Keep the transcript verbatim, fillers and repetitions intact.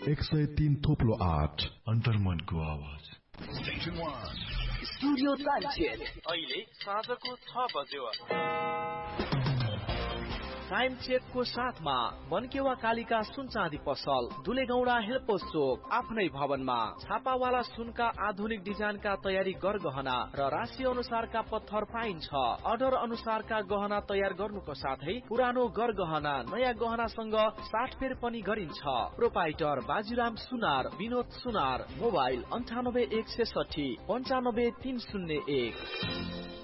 एक सय तीन थोप्लो आठ अन्तर्मनको आवाज। स्टुडियो तालचेर अहिले साँझको छ बज्यो। टाइम चेकको साथमा मनकेवा कालिका सुन चाँदी पसल, दुलेगौडा हेल्पोस चोक, आफ्नै भवनमा छापावाला सुनका आधुनिक डिजाइनका तयारी गरगहना र राशि अनुसारका पत्थर पाइन्छ। अर्डर अनुसारका गहना तयार गर्नुको साथै पुरानो गरगहना नयाँ गहनासँग साटफेर पनि गरिन्छ। प्रोपाइटर बाजीराम सुनार, विनोद सुनार, मोबाइल अन्ठानब्बे एक सय साठी पञ्चानब्बे तीन शून्य एक।